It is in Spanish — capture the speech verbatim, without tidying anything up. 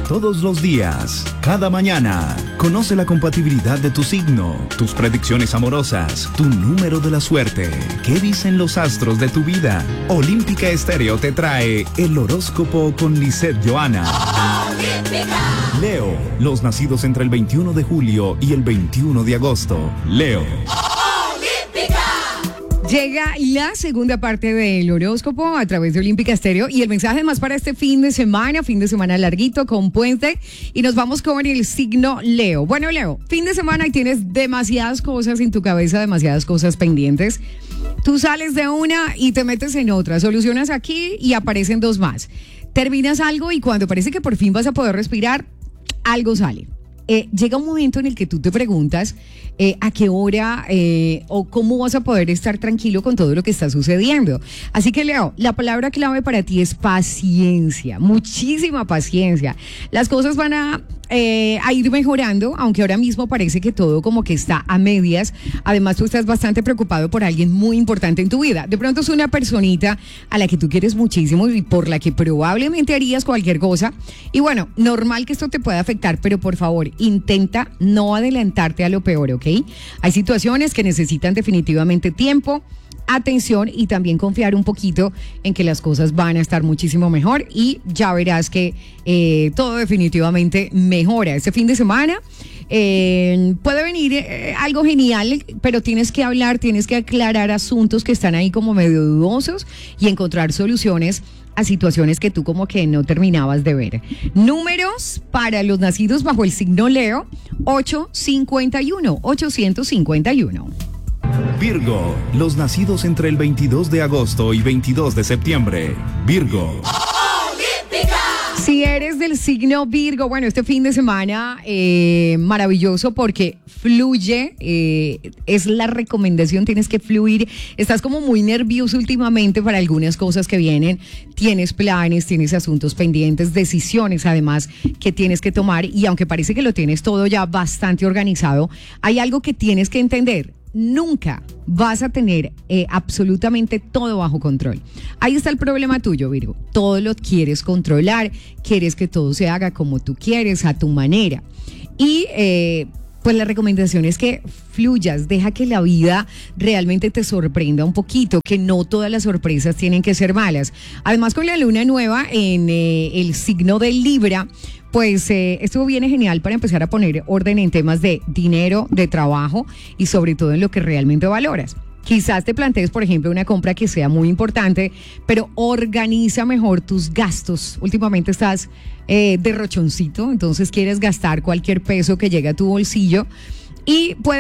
todos los días, cada mañana. Conoce la compatibilidad de tu signo, tus predicciones amorosas, tu número de la suerte. ¿Qué dicen los astros de tu vida? Olímpica Estéreo te trae el horóscopo con Lisette Johanna. ¡Olímpica! Leo, los nacidos entre el veintiuno de julio y el veintiuno de agosto. Leo. Llega la segunda parte del horóscopo a través de Olímpica Estéreo y el mensaje más para este fin de semana, fin de semana larguito con puente, y nos vamos con el signo Leo. Bueno, Leo, fin de semana y tienes demasiadas cosas en tu cabeza, demasiadas cosas pendientes. Tú sales de una y te metes en otra, solucionas aquí y aparecen dos más. Terminas algo y cuando parece que por fin vas a poder respirar, algo sale. Eh, llega un momento en el que tú te preguntas eh, a qué hora eh, o cómo vas a poder estar tranquilo con todo lo que está sucediendo. Así que, Leo, la palabra clave para ti es paciencia, muchísima paciencia. Las cosas van a, eh, a ir mejorando, aunque ahora mismo parece que todo como que está a medias. Además, tú estás bastante preocupado por alguien muy importante en tu vida. De pronto es una personita a la que tú quieres muchísimo y por la que probablemente harías cualquier cosa. Y bueno, normal que esto te pueda afectar, pero por favor, intenta no adelantarte a lo peor, ¿ok? Hay situaciones que necesitan definitivamente tiempo, atención y también confiar un poquito en que las cosas van a estar muchísimo mejor y ya verás que eh, todo definitivamente mejora. Este fin de semana eh, puede venir eh, algo genial, pero tienes que hablar, tienes que aclarar asuntos que están ahí como medio dudosos y encontrar soluciones a situaciones que tú como que no terminabas de ver. Números para los nacidos bajo el signo Leo, ochocientos cincuenta y uno, ochocientos cincuenta y uno. Virgo, los nacidos entre el veintidós de agosto y veintidós de septiembre. Virgo. Si eres del signo Virgo, bueno, este fin de semana eh, maravilloso porque fluye, eh, es la recomendación, tienes que fluir. Estás como muy nervioso últimamente para algunas cosas que vienen, tienes planes, tienes asuntos pendientes, decisiones además que tienes que tomar y aunque parece que lo tienes todo ya bastante organizado, hay algo que tienes que entender. Nunca vas a tener eh, absolutamente todo bajo control. Ahí está el problema tuyo, Virgo. Todo lo quieres controlar, quieres que todo se haga como tú quieres, a tu manera. Y eh, pues la recomendación es que fluyas, deja que la vida realmente te sorprenda un poquito, que no todas las sorpresas tienen que ser malas. Además, con la luna nueva en eh, el signo de Libra, pues eh, esto viene genial para empezar a poner orden en temas de dinero, de trabajo y sobre todo en lo que realmente valoras. Quizás te plantees, por ejemplo, una compra que sea muy importante, pero organiza mejor tus gastos. Últimamente estás eh, derrochoncito, entonces quieres gastar cualquier peso que llegue a tu bolsillo y puede